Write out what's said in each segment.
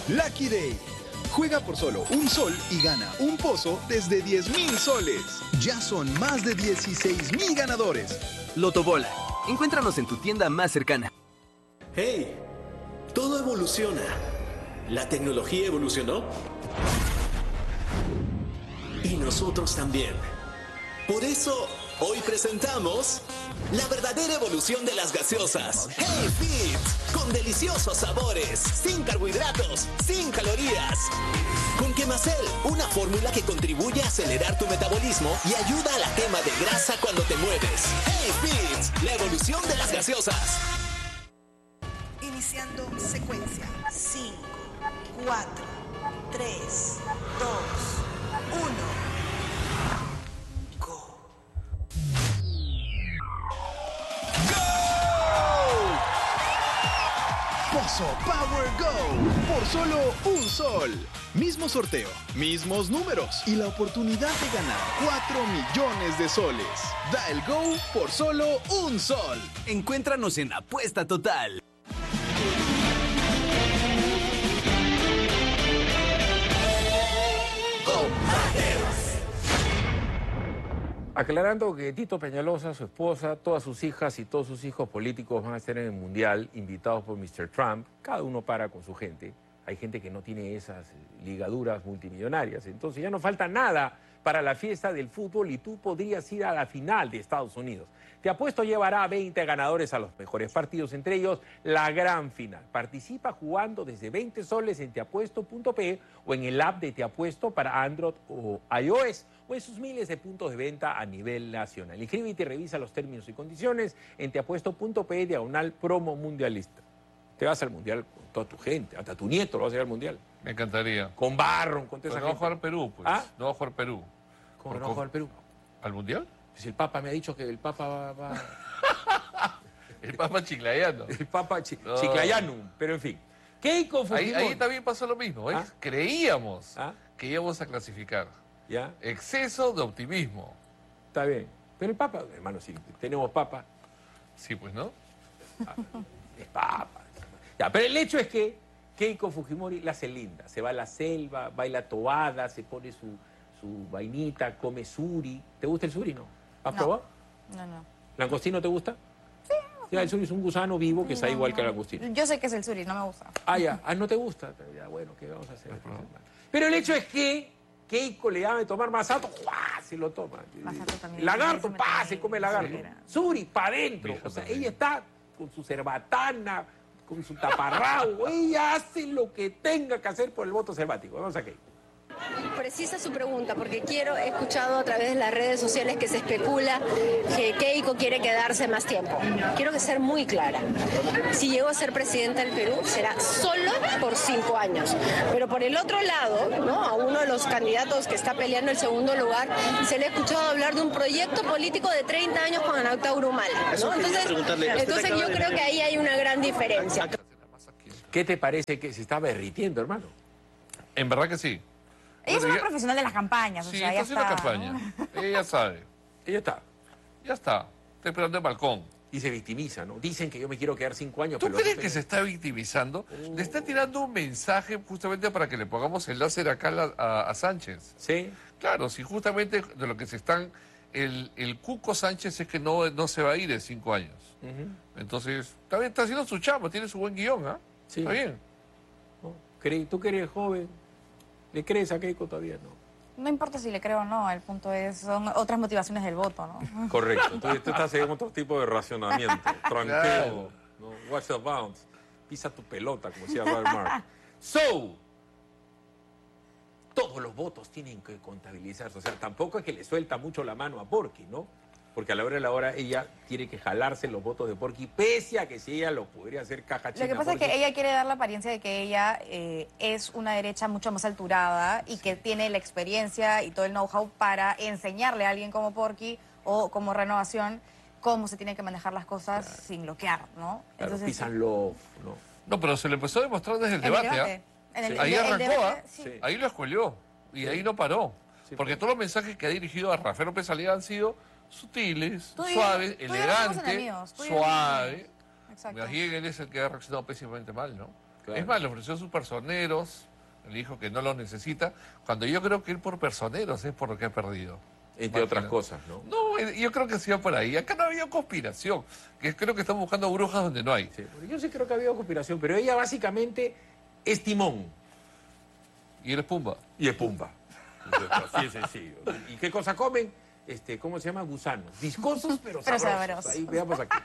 Lucky Day. Juega por solo un sol y gana un pozo desde 10.000 soles. Ya son más de 16.000 ganadores. Lotobola. Encuéntranos en tu tienda más cercana. ¡Hey! Todo evoluciona. ¿La tecnología evolucionó? Y nosotros también. Por eso, hoy presentamos la verdadera evolución de las gaseosas. ¡Hey Fit! Con deliciosos sabores, sin carbohidratos, sin calorías. Con Quemacel, una fórmula que contribuye a acelerar tu metabolismo y ayuda a la quema de grasa cuando te mueves. ¡Hey Fit! La evolución de las gaseosas. Iniciando secuencia. 5, 4, 3, 2, 1. Pozo Power Go. Por solo un sol. Mismo sorteo, mismos números y la oportunidad de ganar 4 millones de soles. Da el Go por solo un sol. Encuéntranos en Apuesta Total. Aclarando que Tito Peñalosa, su esposa, todas sus hijas y todos sus hijos políticos van a estar en el Mundial, invitados por Mr. Trump. Cada uno para con su gente. Hay gente que no tiene esas ligaduras multimillonarias. Entonces ya no falta nada para la fiesta del fútbol y tú podrías ir a la final de Estados Unidos. Te apuesto llevará a 20 ganadores a los mejores partidos, entre ellos la gran final. Participa jugando desde 20 soles en teapuesto.pe o en el app de Te Apuesto para Android o iOS o en sus miles de puntos de venta a nivel nacional. Inscríbete y revisa los términos y condiciones en teapuesto.pe/promo mundialista. Te vas al mundial con toda tu gente, hasta tu nieto lo vas a ir al mundial. Me encantaría. Con Barron, con toda esa Pero no va a gente. jugar Perú, pues. ¿Ah? No va a jugar Perú. ¿Cómo no va a jugar Perú? ¿Al mundial? Pues el Papa me ha dicho que el Papa va... El Papa Chiclayano. El Papa No. Chiclayanum, pero en fin. Keiko Fujimori. Ahí también pasó lo mismo. ¿Eh? ¿Ah? Creíamos ¿Ah? que íbamos a clasificar. ¿Ya? Exceso de optimismo. Está bien. Pero el Papa, hermano, si tenemos Papa, Sí, pues, ¿no? es Papa. Ya, pero el hecho es que Keiko Fujimori la hace linda. Se va a la selva, baila toada, se pone su vainita, come suri. ¿Te gusta el suri, no? ¿Has No. probado? No. ¿Langostino te gusta? Sí. Ya, el suri es un gusano vivo que está igual que el langostino. Yo sé que es el suri, no me gusta. Ah, ya. Ah, ¿no te gusta? Ya, bueno, ¿qué vamos a hacer? Pero el hecho es que Keiko le da de tomar masato, ¡juá! Se lo toma. Masato también. Lagarto, Eso me ¡pa! también. Se come lagarto. Sí. Suri, para adentro. Mi hija O sea, también. ella está con su cerbatana, con su taparrabo. Ella hace lo que tenga que hacer por el voto selvático. Vamos a Keiko. Precisa su pregunta, porque he escuchado a través de las redes sociales que se especula que Keiko quiere quedarse más tiempo. Quiero ser muy clara. Si llego a ser presidenta del Perú, será solo por 5 años. Pero por el otro lado, ¿no? A uno de los candidatos que está peleando el segundo lugar, se le ha escuchado hablar de un proyecto político de 30 años con Anauta Humala, ¿no? Entonces yo creo que ahí hay una gran diferencia. ¿Qué te parece que se está derritiendo, hermano? En verdad que sí. Ella es Bueno, una profesional de las campañas, Sí, o sea, ya está haciendo está. campaña. Ella sabe. Ella está. Ya está. Está esperando el balcón. Y se victimiza, ¿no? Dicen que yo me quiero quedar 5 años. ¿Tú pero crees que se está victimizando? Le está tirando un mensaje justamente para que le pongamos el láser acá a Sánchez. Sí. Claro, si justamente de lo que se están... El Cuco Sánchez es que no se va a ir en 5 años. Entonces, está bien, está haciendo su chamba, tiene su buen guión, ¿ah? Sí. Está bien. ¿No? Tú que eres joven, ¿le crees a Keiko todavía? No. No importa si le creo o no, el punto es, son otras motivaciones del voto, ¿no? Correcto. Tú estás en otro tipo de racionamiento. Tranquilo. Claro. ¿No? Watch the bounce. Pisa tu pelota, como decía Robert Mark. So, todos los votos tienen que contabilizarse. O sea, tampoco es que le suelta mucho la mano a Porky, ¿no? Porque a la hora de la hora ella tiene que jalarse los votos de Porky, pese a que si ella lo podría hacer caja china. Lo que pasa es que ella quiere dar la apariencia de que ella es una derecha mucho más alturada y que tiene la experiencia y todo el know-how para enseñarle a alguien como Porky o como Renovación cómo se tienen que manejar las cosas sin bloquear, ¿no? Claro, pisan love, ¿no? No, pero se le empezó a demostrar desde el debate, ¿ah? Ahí arrancó, sí. Ahí lo escuelió y ahí no paró. Sí, porque todos los mensajes que ha dirigido a Rafael López Aliaga han sido sutiles, Tú y yo- suaves, tú y yo no somos elegantes, enemigos, tú y yo no somos suave. enemigos. Exacto. Más bien él es el que ha reaccionado pésimamente mal, ¿no? Claro. Es más, le ofreció sus personeros, le dijo que no los necesita, cuando yo creo que él por personeros es por lo que ha perdido. Entre otras cosas, ¿no? No, yo creo que sí va por ahí. Acá no ha habido conspiración, que creo que están buscando brujas donde no hay. Sí, porque yo sí creo que ha habido conspiración, pero ella básicamente es timón. Y él es Pumba. Y es pumba. Así es sencillo. ¿Y qué cosa comen? ¿Cómo se llama? Gusanos. Viscosos, pero sabrosos. Ahí veamos aquí.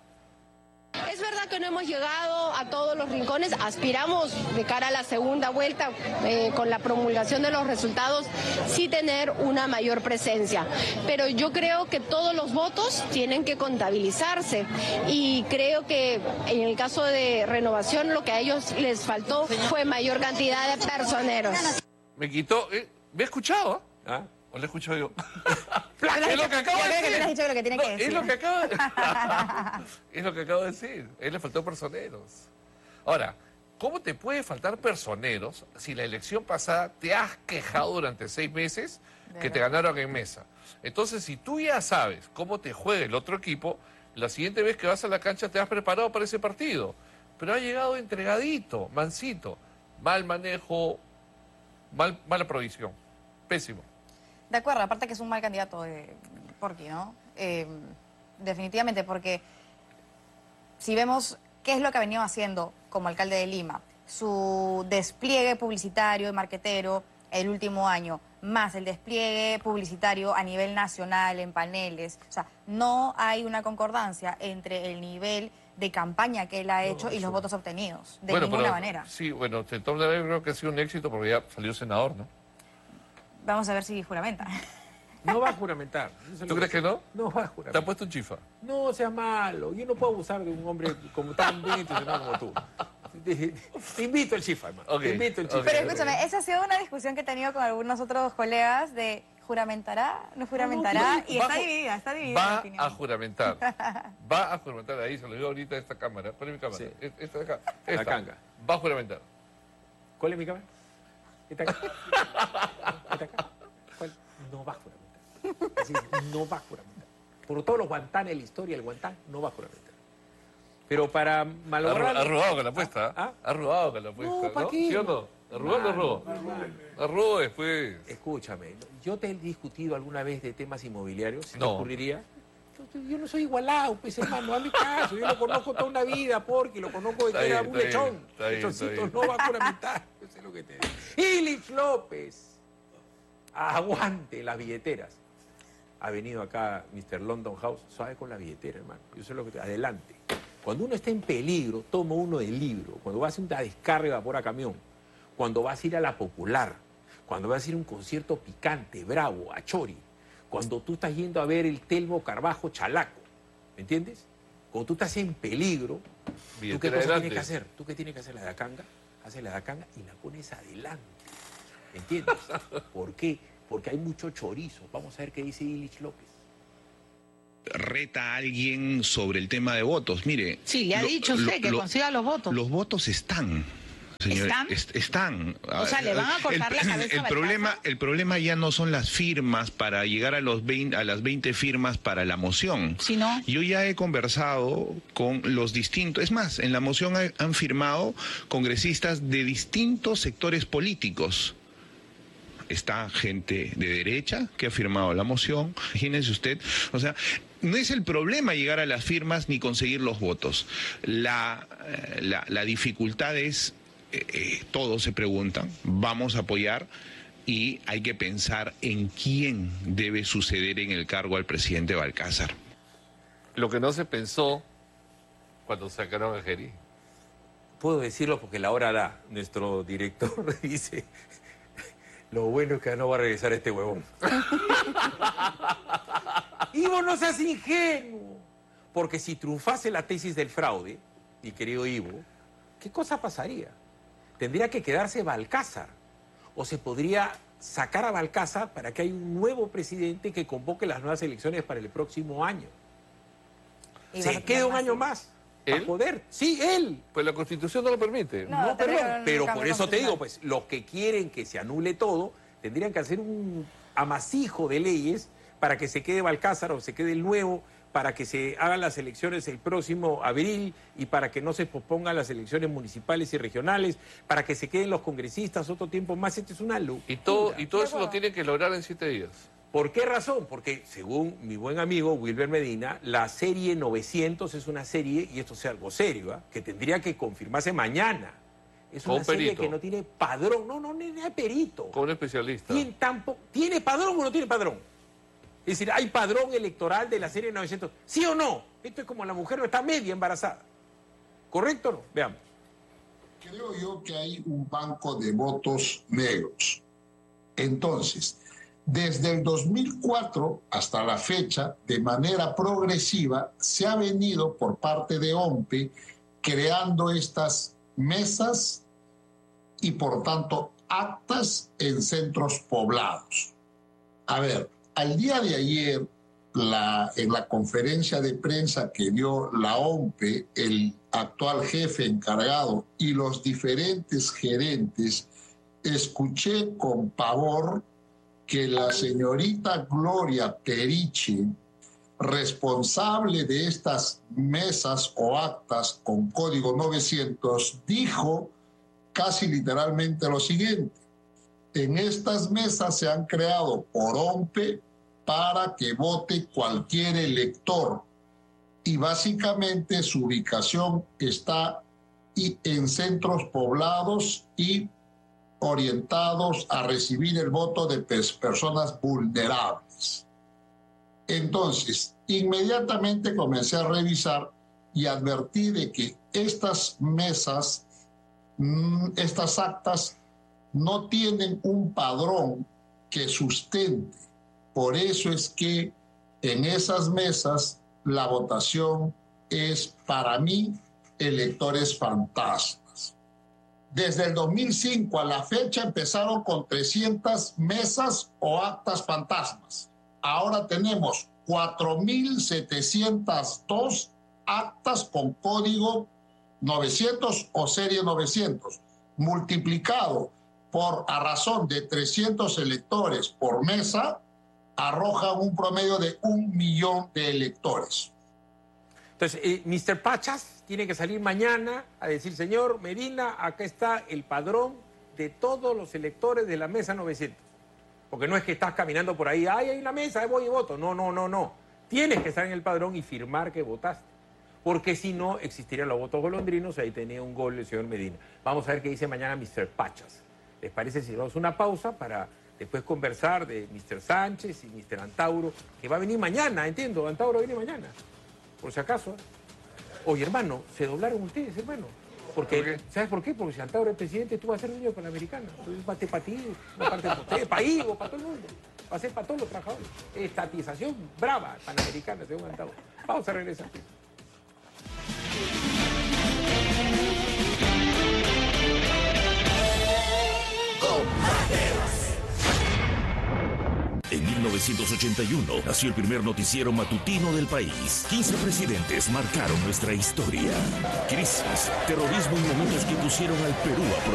Es verdad que no hemos llegado a todos los rincones, aspiramos de cara a la segunda vuelta, con la promulgación de los resultados, sí tener una mayor presencia. Pero yo creo que todos los votos tienen que contabilizarse y creo que en el caso de Renovación lo que a ellos les faltó fue mayor cantidad de personeros. Me quitó... ¿Me he escuchado? ¿Ah? ¿O le he escuchado yo? Es lo que acabo de decir. que te has dicho lo que tiene que decir. Es lo que acabo de es lo que acabo de decir. A él le faltó personeros. Ahora, ¿cómo te puede faltar personeros si la elección pasada te has quejado durante 6 meses que te ganaron en mesa? Entonces, si tú ya sabes cómo te juega el otro equipo, la siguiente vez que vas a la cancha te has preparado para ese partido. Pero ha llegado entregadito, mansito. Mal manejo, mala provisión. Pésimo. De acuerdo, aparte que es un mal candidato Porky, ¿no? Definitivamente, porque si vemos qué es lo que ha venido haciendo como alcalde de Lima, su despliegue publicitario y marquetero el último año, más el despliegue publicitario a nivel nacional en paneles, o sea, no hay una concordancia entre el nivel de campaña que él ha hecho y los votos obtenidos, de ninguna manera. Sí, bueno, de todas maneras creo que ha sido un éxito porque ya salió senador, ¿no? Vamos a ver si juramenta. No va a juramentar. ¿Tú crees que no? No va a juramentar. ¿Te han puesto un chifa? No seas malo. Yo no puedo abusar de un hombre como tan bien intencionado como tú. Te invito al chifa, hermano. Okay, te invito al chifa. Pero escúchame, esa ha sido una discusión que he tenido con algunos otros colegas de juramentará, no juramentará, y está dividida la Va opinión. a juramentar. Va a juramentar ahí, se lo digo ahorita a esta cámara. ¿Cuál es mi cámara? Sí. Esta de acá. La canga. Va a juramentar. ¿Cuál es mi cámara? ¿Esta acá? ¿Esta acá? ¿Cuál? No va a juramentar. Es decir, no va a juramentar. Por todos los guantanes de la historia, el guantán no va a juramentar. Pero para malograr... Ha robado con la apuesta. ¿Ah? Ha robado con la apuesta, No, ¿para ¿no? qué? ¿Sí o no? ¿Ha robado o no robó? Ha robado después. Escúchame, yo te he discutido alguna vez de temas inmobiliarios, si No. te ocurriría. Yo no soy igualado, pues hermano, hazme caso, yo lo conozco toda una vida, porque lo conozco de Está que era bien, un está lechón. bien, está bien, Lechoncito está bien. no va a juramentar, yo sé lo que te digo. Illich López, aguante las billeteras. Ha venido acá Mr. London House, suave con la billetera, hermano. Yo sé lo que te... Adelante. Cuando uno está en peligro, toma uno del libro. Cuando vas a una descarga de vapor a camión, cuando vas a ir a la Popular, cuando vas a ir a un concierto picante, bravo, a Chori, cuando tú estás yendo a ver el Telmo Carbajo Chalaco, ¿me entiendes? Cuando tú estás en peligro, ¿tú qué Billetera cosa adelante. tienes que hacer? ¿Tú qué tienes que hacer? La dacanga, haces la dacanga y la pones adelante, ¿me entiendes? ¿Por qué? Porque hay mucho chorizo. Vamos a ver qué dice Illich López. Reta a alguien sobre el tema de votos. Mire. Sí, le ha dicho usted que consiga los votos. Los votos están. Señor, ¿Están? están. O sea, le van a cortar la cabeza a Balcázar. El problema ya no son las firmas para llegar a las 20 firmas para la moción. Si no. Yo ya he conversado con los distintos, es más, en la moción han firmado congresistas de distintos sectores políticos. Está gente de derecha que ha firmado la moción, imagínense usted, o sea, no es el problema llegar a las firmas ni conseguir los votos. La dificultad es, todos se preguntan, vamos a apoyar y hay que pensar en quién debe suceder en el cargo al presidente Balcázar. Lo que no se pensó cuando sacaron a Geri. Puedo decirlo porque la hora da. Nuestro director dice... Lo bueno es que no va a regresar este huevón. Ivo, no seas ingenuo. Porque si triunfase la tesis del fraude, mi querido Ivo, ¿qué cosa pasaría? Tendría que quedarse Balcázar. O se podría sacar a Balcázar para que haya un nuevo presidente que convoque las nuevas elecciones para el próximo año. Se quede un año más. ¿Él? A poder. Sí, él. Pues la Constitución no lo permite. No, Pero por eso te digo, pues, los que quieren que se anule todo, tendrían que hacer un amasijo de leyes para que se quede Balcázar o se quede el nuevo para que se hagan las elecciones el próximo abril y para que no se pospongan las elecciones municipales y regionales, para que se queden los congresistas otro tiempo más. Esto es una locura. Y todo eso lo tienen que lograr en 7 días. ¿Por qué razón? Porque, según mi buen amigo Wilber Medina, la serie 900 es una serie, y esto es algo serio, que tendría que confirmarse mañana. Es una serie que no tiene padrón. No es perito. Con un especialista. ¿Tiene padrón o no tiene padrón? Es decir, ¿hay padrón electoral de la serie 900? ¿Sí o no? Esto es como la mujer no está media embarazada. ¿Correcto o no? Veamos. Creo yo que hay un banco de votos negros. Entonces, desde el 2004 hasta la fecha, de manera progresiva, se ha venido por parte de OMPE creando estas mesas y, por tanto, actas en centros poblados. A ver, al día de ayer, en la conferencia de prensa que dio la OMPE, el actual jefe encargado y los diferentes gerentes, escuché con pavor que la señorita Gloria Periche, responsable de estas mesas o actas con código 900, dijo casi literalmente lo siguiente: en estas mesas se han creado por OMPE para que vote cualquier elector y básicamente su ubicación está en centros poblados y orientados a recibir el voto de personas vulnerables. Entonces, inmediatamente comencé a revisar y advertí de que estas mesas, estas actas, no tienen un padrón que sustente. Por eso es que en esas mesas la votación es, para mí, electores fantasmas. Desde el 2005 a la fecha empezaron con 300 mesas o actas fantasmas. Ahora tenemos 4.702 actas con código 900 o serie 900, multiplicado a razón de 300 electores por mesa, arrojan un promedio de 1 millón de electores. Entonces, Mr. Pachas tiene que salir mañana a decir: señor Medina, acá está el padrón de todos los electores de la mesa 900. Porque no es que estás caminando por ahí, ¡ay, hay una mesa, voy y voto! No. Tienes que estar en el padrón y firmar que votaste. Porque si no, existirían los votos golondrinos, ahí tenía un gol el señor Medina. Vamos a ver qué dice mañana Mr. Pachas. ¿Les parece si damos una pausa para después conversar de Mr. Sánchez y Mr. Antauro, que va a venir mañana, entiendo? Antauro viene mañana, por si acaso. Oye, hermano, se doblaron ustedes, hermano. Porque, ¿sabes por qué? Porque si Antauro es presidente, tú vas a ser dueño de Panamericana. Entonces va a ser para ti, una parte para ustedes, para Ivo, para todo el mundo. Va a ser para todos los trabajadores. Estatización brava, Panamericana, según Antauro. Vamos a regresar. En 1981 nació el primer noticiero matutino del país. 15 presidentes marcaron nuestra historia. Crisis, terrorismo y momentos que pusieron al Perú a prueba.